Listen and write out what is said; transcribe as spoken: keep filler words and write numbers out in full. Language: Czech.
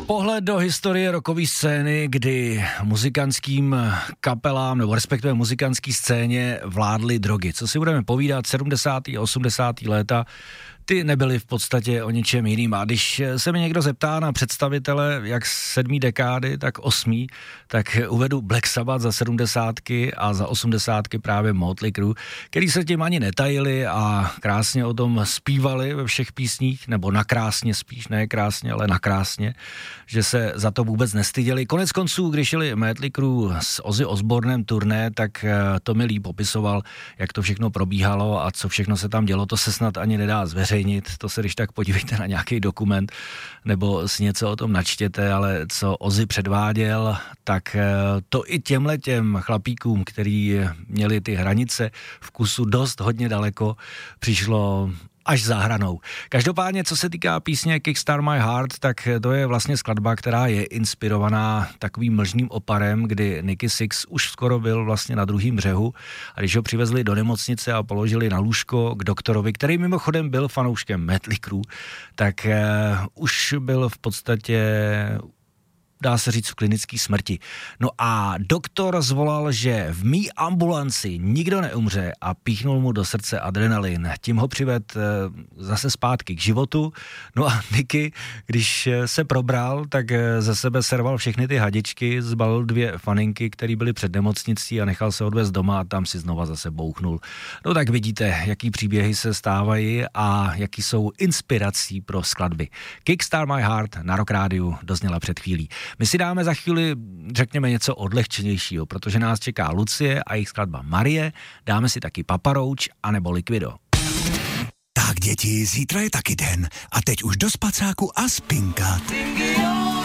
Pohled do historie rockové scény, kdy muzikantským kapelám, nebo respektive muzikantské scéně vládly drogy. Co si budeme povídat, sedmdesátá a osmdesátá léta, ty nebyly v podstatě o ničem jiným. A když se mi někdo zeptá na představitele jak sedmý dekády, tak osmý, tak uvedu Black Sabbath za sedmdesátky a za osmdesátky právě Motley Crue, který se tím ani netajili a krásně o tom zpívali ve všech písních, nebo nakrásně spíš, ne krásně, ale nakrásně, že se za to vůbec nestyděli. Konec konců, když jeli Motley Crue s Ozzy Osbournem turné, tak to mi líp popisoval, jak to všechno probíhalo a co všechno se tam dělo. To se snad ani nedá zveřejnit. To se když tak podívejte na nějaký dokument nebo si něco o tom načtěte, ale co Ozzy předváděl, tak to i těmhletěm chlapíkům, který měli ty hranice vkusu dost hodně daleko, přišlo až za hranou. Každopádně, co se týká písně Kickstart My Heart, tak to je vlastně skladba, která je inspirovaná takovým mlžným oparem, kdy Nikki Sixx už skoro byl vlastně na druhém břehu a když ho přivezli do nemocnice a položili na lůžko k doktorovi, který mimochodem byl fanouškem Motley Crue, tak uh, už byl v podstatě, dá se říct, v klinické smrti. No a doktor zvolal, že v mý ambulanci nikdo neumře a píchnul mu do srdce adrenalin. Tím ho přived zase zpátky k životu. No a Nicky, když se probral, tak ze sebe serval všechny ty hadičky, zbalil dvě faninky, které byly před nemocnicí a nechal se odvést doma a tam si znova zase bouchnul. No tak vidíte, jaký příběhy se stávají a jaký jsou inspirací pro skladby. Kickstart My Heart na Rock Rádiu dozněla před chvílí. My si dáme za chvíli, řekněme, něco odlehčenějšího, protože nás čeká Lucie a jejich skladba Marie, dáme si taky Papa Roach anebo Liquido. Tak děti, zítra je taky den a teď už do spacáku a spinkat.